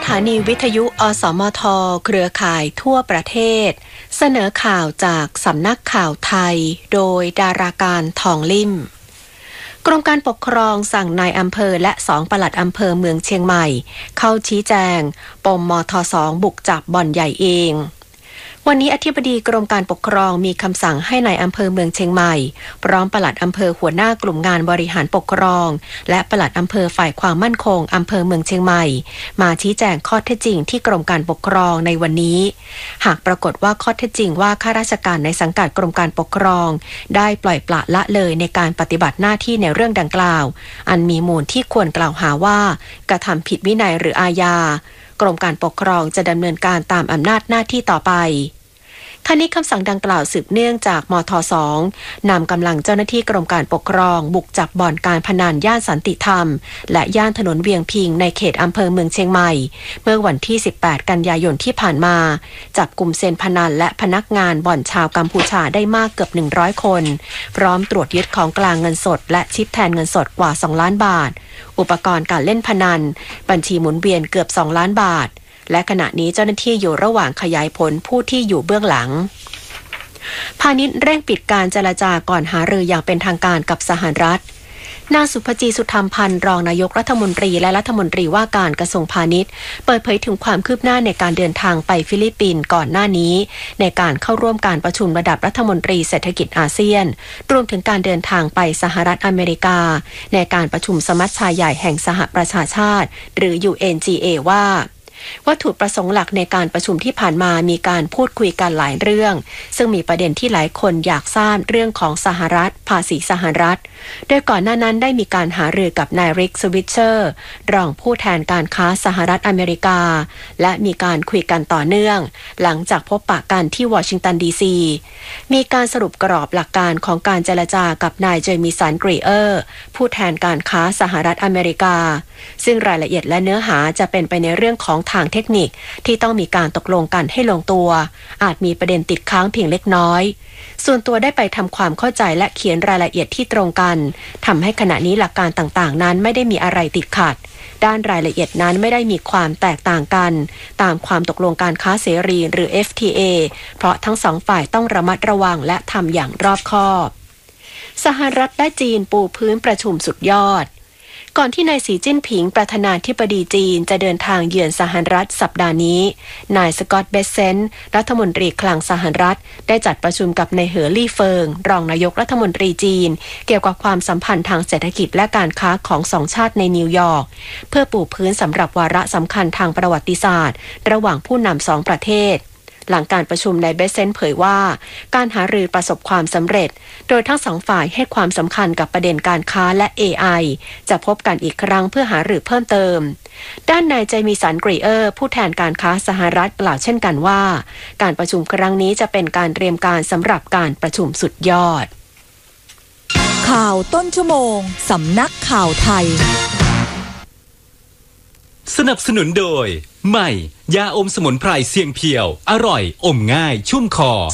านีวิทยุอสมทเครือข่ายทั่วประเทศเสนอข่าวจากสำนักข่าวไทยโดยดาราการทองลิ่มกรมการปกครองสั่งนายอำเภอและ2ปลัดอำเภอเมืองเชียงใหม่เข้าชี้แจงปมมท2บุกจับบ่อนใหญ่เองวันนี้อธิบดีกรมการปกครองมีคำสั่งให้นายอำเภอเมืองเชียงใหม่พร้อมปลัดอำเภอหัวหน้ากลุ่มงานบริหารปกครองและปลัดอำเภอฝ่ายความมั่นคงอำเภอเมืองเชียงใหม่มาชี้แจงข้อเท็จจริงที่กรมการปกครองในวันนี้หากปรากฏว่าข้อเท็จจริงว่าข้าราชการในสังกัดกรมการปกครองได้ปล่อยปละละเลยในการปฏิบัติหน้าที่ในเรื่องดังกล่าวอันมีมูลที่ควรกล่าวหาว่ากระทำผิดวินัยหรืออาญากรมการปกครองจะดำเนินการตามอำนาจหน้าที่ต่อไปทั้งนี้คำสั่งดังกล่าวสืบเนื่องจากมท2นำกำลังเจ้าหน้าที่กรมการปกครองบุกจับบ่อนการพนันย่านสันติธรรมและย่านถนนเวียงพิงในเขตอำเภอเมืองเชียงใหม่เมื่อวันที่18กันยายนที่ผ่านมาจับกลุ่มเซียนพนันและพนักงานบ่อนชาวกัมพูชาได้มากเกือบ100คนพร้อมตรวจยึดของกลางเงินสดและชิปแทนเงินสดกว่า2ล้านบาทอุปกรณ์การเล่นพนันบัญชีหมุนเวียนเกือบ2ล้านบาทและขณะนี้เจ้าหน้าที่อยู่ระหว่างขยายผลผู้ที่อยู่เบื้องหลังพาณิชย์เร่งปิดการเจรจาก่อนหารืออย่างเป็นทางการกับสหรัฐนางสุภจีสุธรรมพันธ์รองนายกรัฐมนตรีและรัฐมนตรีว่าการกระทรวงพาณิชย์เปิดเผยถึงความคืบหน้าในการเดินทางไปฟิลิปปินส์ก่อนหน้านี้ในการเข้าร่วมการประชุมระดับรัฐมนตรีเศรษฐกิจอาเซียนรวมถึงการเดินทางไปสหรัฐอเมริกาในการประชุมสมัชชาใหญ่แห่งสหประชาชาติหรือ UNGA ว่าวัตถุประสงค์หลักในการประชุมที่ผ่านมามีการพูดคุยกันหลายเรื่องซึ่งมีประเด็นที่หลายคนอยากทราบเรื่องของสหรัฐภาษีสหรัฐโดยก่อนหน้านั้นได้มีการหารือกับนายริกสวิตเชอร์รองผู้แทนการค้าสหรัฐอเมริกาและมีการคุยกันต่อเนื่องหลังจากพบปะกันที่วอชิงตันดีซีมีการสรุปกรอบหลักการของการเจรจากับนายเจมี่สันกรีเออร์ผู้แทนการค้าสหรัฐอเมริกาซึ่งรายละเอียดและเนื้อหาจะเป็นไปในเรื่องของทางเทคนิคที่ต้องมีการตกลงกันให้ลงตัวอาจมีประเด็นติดค้างเพียงเล็กน้อยส่วนตัวได้ไปทำความเข้าใจและเขียนรายละเอียดที่ตรงกันทำให้ขณะนี้หลักการต่างๆนั้นไม่ได้มีอะไรติดขัดด้านรายละเอียดนั้นไม่ได้มีความแตกต่างกันตามความตกลงการค้าเสรีหรือ FTA เพราะทั้งสองฝ่ายต้องระมัดระวังและทำอย่างรอบคอบสหรัฐและจีนปูพื้นประชุมสุดยอดก่อนที่นายสีจิ้นผิงประธานาธิบดีจีนจะเดินทางเยือนสหรัฐสัปดาห์นี้นายสกอตต์เบสเซนต์รัฐมนตรีคลังสหรัฐได้จัดประชุมกับนายเหอลี่เฟิงรองนายกรัฐมนตรีจีนเกี่ยวกับความสัมพันธ์ทางเศรษฐกิจและการค้าของสองชาติในนิวยอร์กเพื่อปูพื้นสำหรับวาระสำคัญทางประวัติศาสตร์ระหว่างผู้นำสองประเทศหลังการประชุมนายเบสเซนต์เผยว่าการหารือประสบความสำเร็จโดยทั้งสองฝ่ายให้ความสำคัญกับประเด็นการค้าและ AI จะพบกันอีกครั้งเพื่อหารือเพิ่มเติมด้านนายเจมี่สันกรีเออร์ผู้แทนการค้าสหรัฐกล่าวเช่นกันว่าการประชุมครั้งนี้จะเป็นการเตรียมการสำหรับการประชุมสุดยอดข่าวต้นชั่วโมงสำนักข่าวไทยสนับสนุนโดยใหม่ยาอมสมุนไพรเสียงเพียวอร่อยอมง่ายชุ่มคอ